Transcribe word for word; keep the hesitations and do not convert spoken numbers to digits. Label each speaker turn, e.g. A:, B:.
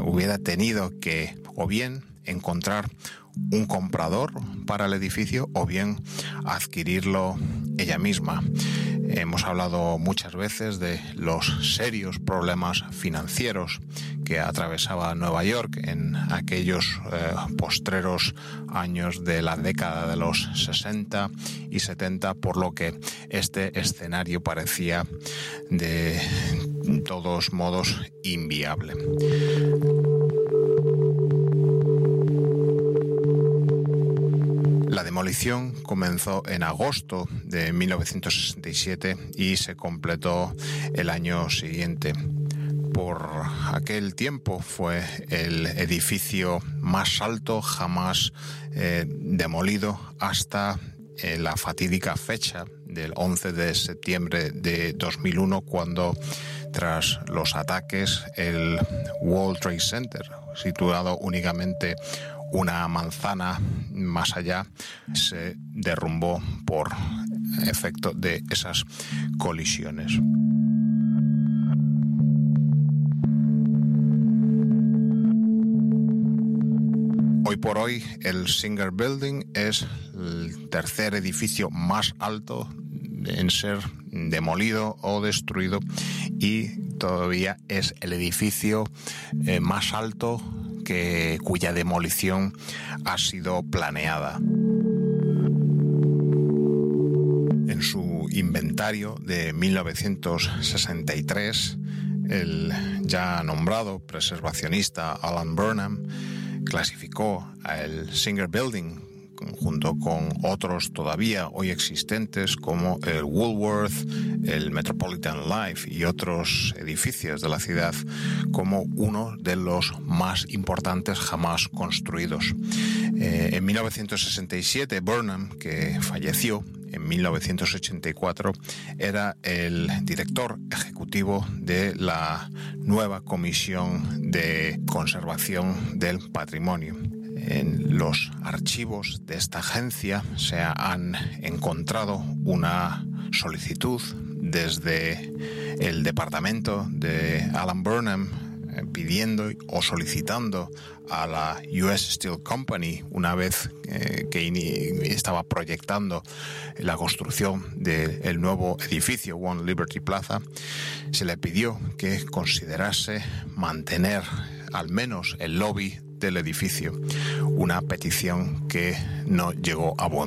A: hubiera tenido que o bien encontrar un comprador para el edificio o bien adquirirlo ella misma. Hemos hablado muchas veces de los serios problemas financieros que atravesaba Nueva York en aquellos eh, postreros años de la década de los sesenta y setenta, por lo que este escenario parecía de todos modos inviable. La demolición comenzó en agosto de mil novecientos sesenta y siete y se completó el año siguiente. Por aquel tiempo fue el edificio más alto jamás eh, demolido hasta eh, la fatídica fecha del once de septiembre de dos mil uno, cuando tras los ataques el World Trade Center, situado únicamente una manzana más allá, se derrumbó por efecto de esas colisiones. Hoy por hoy el Singer Building es el tercer edificio más alto en ser demolido o destruido y todavía es el edificio eh, más alto que, cuya demolición ha sido planeada. En su inventario de mil novecientos sesenta y tres, el ya nombrado preservacionista Alan Burnham clasificó al Singer Building junto con otros todavía hoy existentes como el Woolworth, el Metropolitan Life y otros edificios de la ciudad como uno de los más importantes jamás construidos. Eh, en mil novecientos sesenta y siete, Burnham, que falleció en mil novecientos ochenta y cuatro, era el director ejecutivo de la nueva Comisión de Conservación del Patrimonio. En los archivos de esta agencia se han encontrado una solicitud desde el departamento de Alan Burnham eh, pidiendo o solicitando a la U S Steel Company, una vez eh, que estaba proyectando la construcción del nuevo edificio One Liberty Plaza, se le pidió que considerase mantener al menos el lobby del edificio, una petición que no llegó a buen